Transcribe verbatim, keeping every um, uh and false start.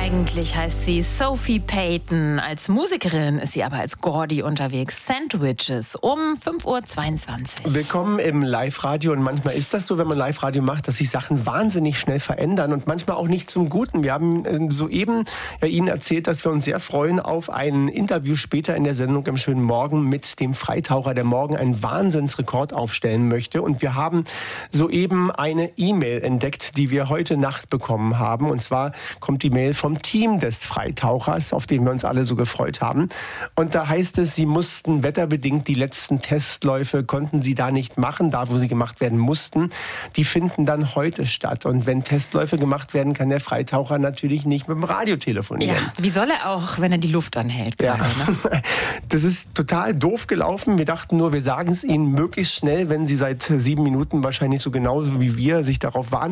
Eigentlich heißt sie Sophie Payton. Als Musikerin ist sie aber als Gordy unterwegs. Sandwiches um fünf Uhr zweiundzwanzig. Willkommen im Live-Radio. Und manchmal ist das so, wenn man Live-Radio macht, dass sich Sachen wahnsinnig schnell verändern und manchmal auch nicht zum Guten. Wir haben äh, soeben ja, Ihnen erzählt, dass wir uns sehr freuen auf ein Interview später in der Sendung im schönen Morgen mit dem Freitaucher, der morgen einen Wahnsinnsrekord aufstellen möchte. Und wir haben soeben eine E-Mail entdeckt, die wir heute Nacht bekommen haben. Und zwar kommt die Mail vom Team des Freitauchers, auf den wir uns alle so gefreut haben. Und da heißt es, sie mussten wetterbedingt die letzten Testläufe, konnten sie da nicht machen, da wo sie gemacht werden mussten. Die finden dann heute statt. Und wenn Testläufe gemacht werden, kann der Freitaucher natürlich nicht mit dem Radio telefonieren. Ja, wie soll er auch, wenn er die Luft anhält gerade, ja. ne? Das ist total doof gelaufen. Wir dachten nur, wir sagen es Ihnen möglichst schnell, wenn Sie seit sieben Minuten wahrscheinlich so genauso wie wir sich darauf warten.